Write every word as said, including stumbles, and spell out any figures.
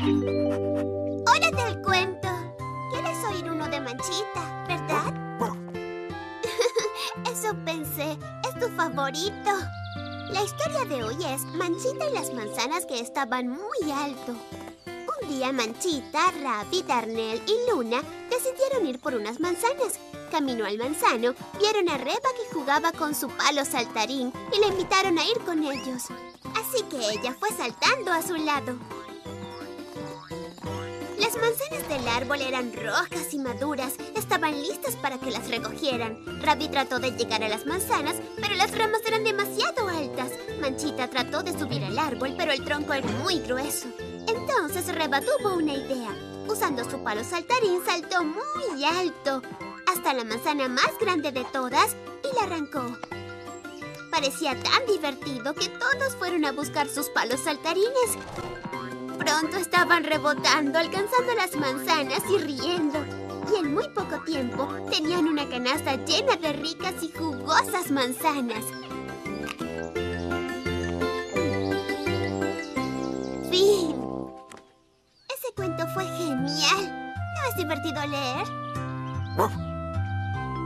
¡Hora del cuento! ¿Quieres oír uno de Manchita, verdad? Eso pensé. Es tu favorito. La historia de hoy es Manchita y las manzanas que estaban muy alto. Un día Manchita, Rabbit, Darnell y Luna decidieron ir por unas manzanas. Camino al manzano, vieron a Reba que jugaba con su palo saltarín y la invitaron a ir con ellos. Así que ella fue saltando a su lado. Las manzanas del árbol eran rojas y maduras. Estaban listas para que las recogieran. Rabbit trató de llegar a las manzanas, pero las ramas eran demasiado altas. Manchita trató de subir al árbol, pero el tronco era muy grueso. Entonces Reba tuvo una idea. Usando su palo saltarín, saltó muy alto, hasta la manzana más grande de todas, y la arrancó. Parecía tan divertido que todos fueron a buscar sus palos saltarines. Pronto estaban rebotando, alcanzando las manzanas y riendo. Y en muy poco tiempo tenían una canasta llena de ricas y jugosas manzanas. Fin. Ese cuento fue genial. ¿No es divertido leer?